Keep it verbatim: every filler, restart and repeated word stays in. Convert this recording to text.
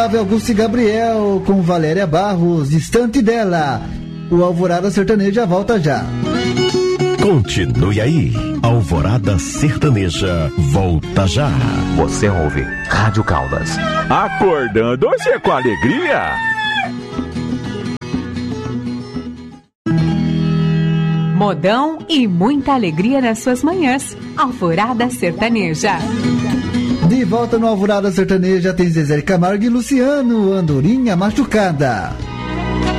Augusto e Gabriel com Valéria Barros, Distante Dela. O Alvorada Sertaneja volta já. Continue aí. Alvorada Sertaneja volta já. Você ouve Rádio Caldas. Acordando você com alegria. Modão e muita alegria nas suas manhãs. Alvorada Sertaneja. De volta no Alvorada Sertaneja tem Zezé Camargo e Luciano, Andorinha Machucada.